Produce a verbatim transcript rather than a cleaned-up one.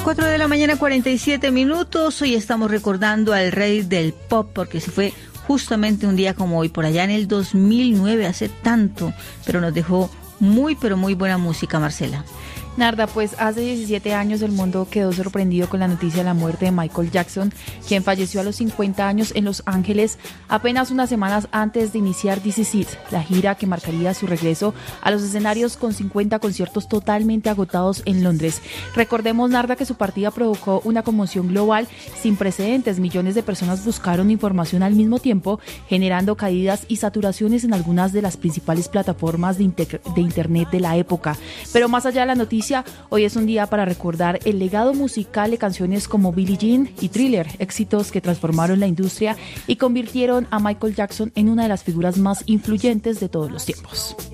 cuatro de la mañana, cuarenta y siete minutos. Hoy estamos recordando al rey del pop porque se fue justamente un día como hoy, por allá en el dos mil nueve, hace tanto, pero nos dejó muy, pero muy buena música, Marcela. Narda, pues hace diecisiete años el mundo quedó sorprendido con la noticia de la muerte de Michael Jackson, quien falleció a los cincuenta años en Los Ángeles, apenas unas semanas antes de iniciar This Is It, la gira que marcaría su regreso a los escenarios con cincuenta conciertos totalmente agotados en Londres. Recordemos, Narda, que su partida provocó una conmoción global sin precedentes. Millones de personas buscaron información al mismo tiempo, generando caídas y saturaciones en algunas de las principales plataformas de, inter- de internet de la época. Pero más allá de la noticia, hoy es un día para recordar el legado musical de canciones como Billie Jean y Thriller, éxitos que transformaron la industria y convirtieron a Michael Jackson en una de las figuras más influyentes de todos los tiempos.